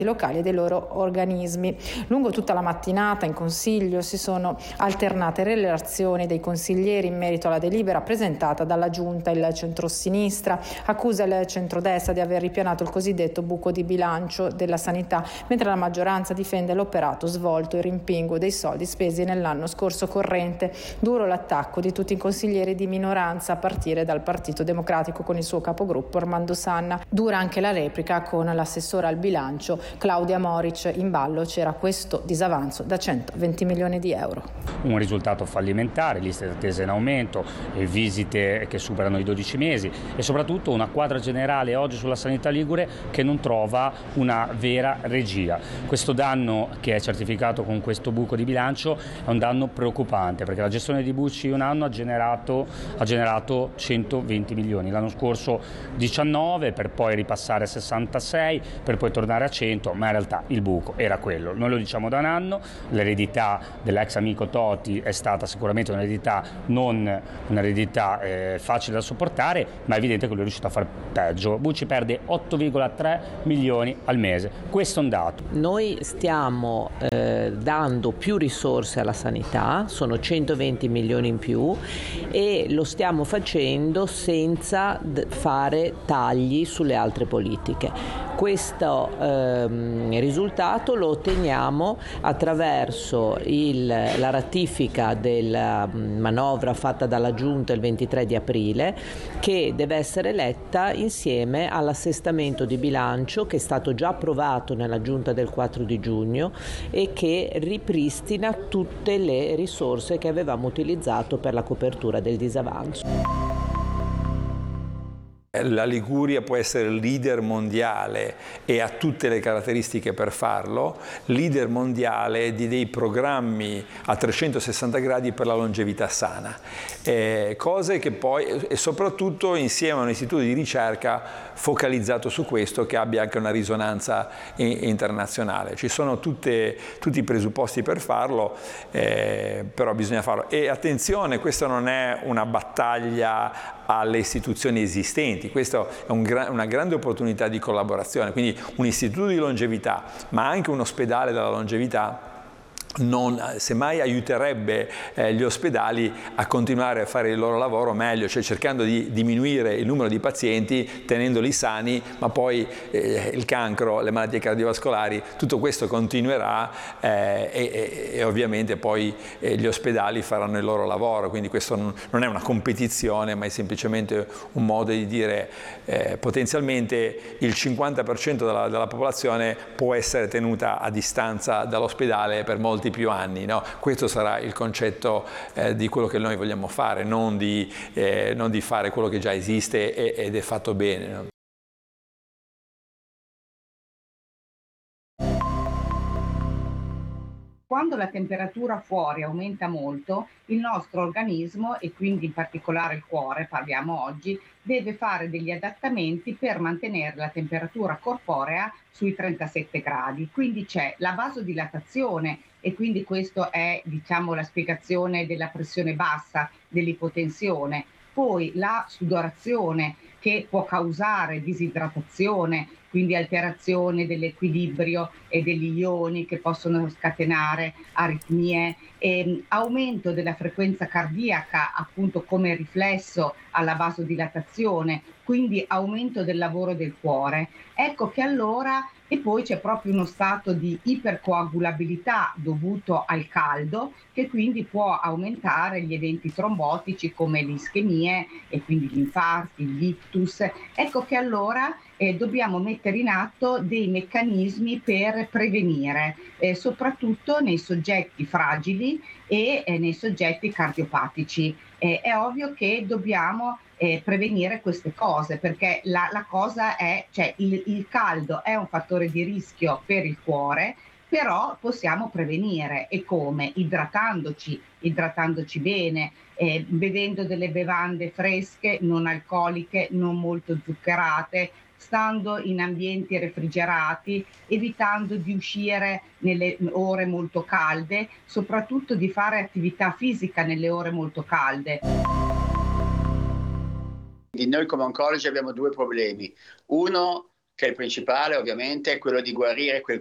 locali e dei loro organismi. Lungo tutta la mattinata in Consiglio si sono alternate relazioni dei consiglieri in merito alla delibera presentata dalla Giunta. Il centrosinistra accusa il centrodestra di aver ripianato il cosiddetto buco di bilancio della sanità, mentre la maggioranza difende l'operato svolto e il rimpinguo dei soldi spesi nell'anno scorso corrente. Duro l'attacco di tutti i consiglieri di minoranza a partire dal Partito Democratico con il suo capogruppo Armando Sanna. Dura anche la replica con l'assessora al bilancio Claudia Moric. In ballo c'era questo disavanzo da 120 milioni di euro. Un risultato fallimentare, liste d'attesa in aumento, visite che superano i 12 mesi e soprattutto una quadra generale oggi sulla sanità ligure che non trova una vera regia. Questo danno che è certificato con questo buco di bilancio è un danno preoccupante, perché la gestione di Bucci in un anno ha generato 120 milioni, l'anno scorso 19 per poi ripassare a 66 per poi tornare a 100, ma in realtà il buco era quello. Noi lo diciamo da un anno, l'eredità dell'ex amico Toti è stata sicuramente un'eredità non un'eredità facile da sopportare, ma è evidente che lui è riuscito a far peggio. Bucci perde 8,3 milioni al mese, questo è un dato. Noi stiamo dando più risorse alla sanità, sono 120 milioni in più, e lo stiamo facendo senza fare tagli sulle altre politiche. Questo risultato lo otteniamo attraverso la ratifica della manovra fatta dalla Giunta il 23 di aprile, che deve essere letta insieme all'assestamento di bilancio che è stato già approvato nella Giunta del 4 di giugno e che ripristina tutte le risorse che avevamo utilizzato per la copertura del disavanzo. La Liguria può essere leader mondiale e ha tutte le caratteristiche per farlo, leader mondiale di dei programmi a 360 gradi per la longevità sana, cose che poi, e soprattutto insieme a un istituto di ricerca focalizzato su questo, che abbia anche una risonanza internazionale. Ci sono tutti i presupposti per farlo, però bisogna farlo. E attenzione, questa non è una battaglia alle istituzioni esistenti, questa è una grande opportunità di collaborazione, quindi un istituto di longevità, ma anche un ospedale della longevità semmai aiuterebbe gli ospedali a continuare a fare il loro lavoro meglio, cioè cercando di diminuire il numero di pazienti, tenendoli sani, ma poi il cancro, le malattie cardiovascolari, tutto questo continuerà e ovviamente poi gli ospedali faranno il loro lavoro, quindi questo non è una competizione, ma è semplicemente un modo di dire potenzialmente il 50% della popolazione può essere tenuta a distanza dall'ospedale per molti più anni, no? Questo sarà il concetto di quello che noi vogliamo fare, non di fare quello che già esiste ed è fatto bene, no? Quando la temperatura fuori aumenta molto, il nostro organismo, e quindi in particolare il cuore, parliamo oggi, deve fare degli adattamenti per mantenere la temperatura corporea sui 37 gradi. Quindi c'è la vasodilatazione, e quindi questo è, diciamo, la spiegazione della pressione bassa, dell'ipotensione. Poi la sudorazione, che può causare disidratazione, quindi alterazione dell'equilibrio e degli ioni che possono scatenare aritmie, aumento della frequenza cardiaca appunto come riflesso alla vasodilatazione, quindi aumento del lavoro del cuore. Ecco che allora, e poi c'è proprio uno stato di ipercoagulabilità dovuto al caldo, che quindi può aumentare gli eventi trombotici come le ischemie e quindi gli infarti, gli ictus. Ecco che allora dobbiamo mettere in atto dei meccanismi per prevenire, soprattutto nei soggetti fragili e nei soggetti cardiopatici. È ovvio che dobbiamo prevenire queste cose, perché la cosa è, cioè il caldo è un fattore di rischio per il cuore, però possiamo prevenire. E come? Idratandoci bene, bevendo delle bevande fresche, non alcoliche, non molto zuccherate, stando in ambienti refrigerati, evitando di uscire nelle ore molto calde, soprattutto di fare attività fisica nelle ore molto calde. Noi come oncologi abbiamo due problemi. Uno, che è il principale ovviamente, è quello di guarire quel